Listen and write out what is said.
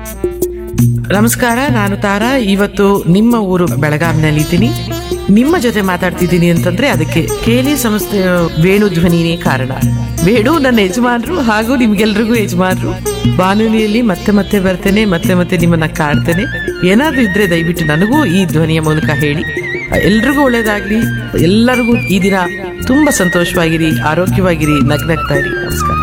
ನಮಸ್ಕಾರ, ನಾನು ತಾರಾ. ಇವತ್ತು ನಿಮ್ಮ ಊರು ಬೆಳಗಾಂನಲ್ಲಿದ್ದೀನಿ. ನಿಮ್ಮ ಜೊತೆ ಮಾತಾಡ್ತಿದ್ದೀನಿ ಅಂತಂದ್ರೆ ಅದಕ್ಕೆ ಕೇಲಿ ಸಂಸ್ಥೆಯ ವೇಣು ಧ್ವನಿನೇ ಕಾರಣ. ವೇಣು ನನ್ನ ಯಜಮಾನ್ರು ಹಾಗೂ ನಿಮ್ಗೆಲ್ರಿಗೂ ಯಜಮಾನ್ರು. ಬಾನುಲಿಯಲ್ಲಿ ಮತ್ತೆ ಮತ್ತೆ ಬರ್ತೇನೆ, ಮತ್ತೆ ಮತ್ತೆ ನಿಮ್ಮನ್ನ ಕಾಡ್ತೇನೆ. ಏನಾದ್ರೂ ಇದ್ರೆ ದಯವಿಟ್ಟು ನನಗೂ ಈ ಧ್ವನಿಯ ಮೂಲಕ ಹೇಳಿ. ಎಲ್ರಿಗೂ ಒಳ್ಳೇದಾಗ್ಲಿ. ಎಲ್ಲರಿಗೂ ಈ ದಿನ ತುಂಬಾ ಸಂತೋಷವಾಗಿರಿ, ಆರೋಗ್ಯವಾಗಿರಿ, ನಗ್ನಗ್ತಾ ಇರಿ. ನಮಸ್ಕಾರ.